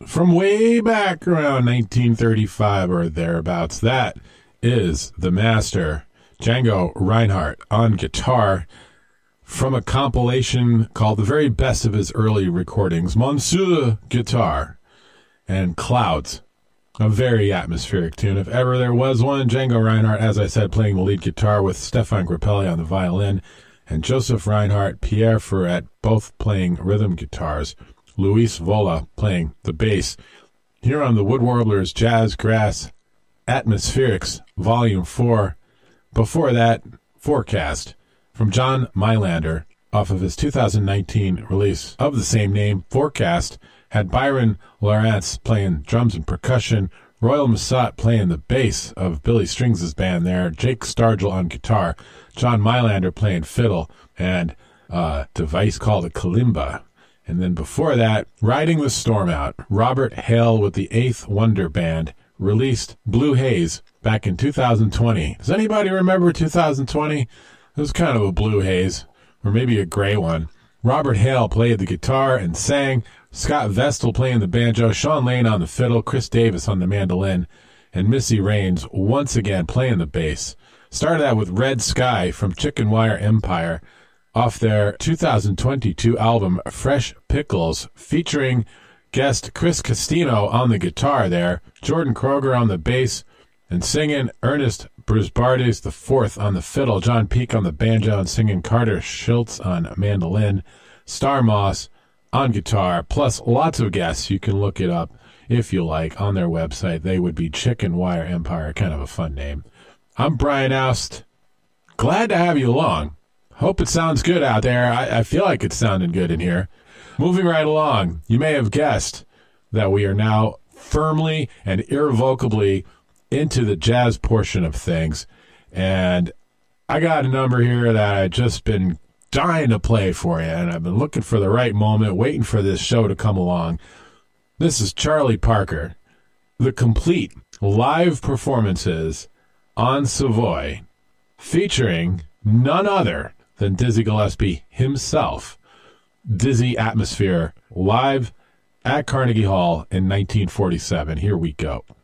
from way back around 1935 or thereabouts. That is the master, Django Reinhardt, on guitar from a compilation called The Very Best of His Early Recordings, Monsieur Guitar and Clouds. A very atmospheric tune. If ever there was one, Django Reinhardt, as I said, playing the lead guitar with Stefan Grappelli on the violin, and Joseph Reinhardt, Pierre Ferret, both playing rhythm guitars. Luis Vola playing the bass. Here on the Wood Warblers Jazz Grass Atmospherics, Volume 4. Before that, Forecast, from John Mailander, off of his 2019 release of the same name, Forecast, had Byron Lawrence playing drums and percussion, Royal Massat playing the bass of Billy Strings' band there, Jake Stargell on guitar, John Mailander playing fiddle, and a device called a kalimba. And then before that, Riding the Storm Out, Robert Hale with the Eighth Wonder Band released Blue Haze back in 2020. Does anybody remember 2020? It was kind of a blue haze, or maybe a gray one. Robert Hale played the guitar and sang, Scott Vestal playing the banjo, Sean Lane on the fiddle, Chris Davis on the mandolin, and Missy Raines once again playing the bass. Started out with Red Sky from Chicken Wire Empire off their 2022 album Fresh Pickles, featuring guest Chris Castino on the guitar there, Jordan Kroger on the bass, and singing Ernest Brusbardes IV on the fiddle, John Peake on the banjo, and singing Carter Schultz on mandolin, Star Moss on guitar, plus lots of guests. You can look it up if you like on their website. They would be Chicken Wire Empire, kind of a fun name. I'm Brian Oust. Glad to have you along. Hope it sounds good out there. I feel like it's sounding good in here. Moving right along, you may have guessed that we are now firmly and irrevocably into the jazz portion of things. And I got a number here that I've just been dying to play for you, and I've been looking for the right moment, waiting for this show to come along. This is Charlie Parker, the complete live performances on Savoy, featuring none other than Dizzy Gillespie himself. Dizzy Atmosphere, live at Carnegie Hall in 1947. Here we go.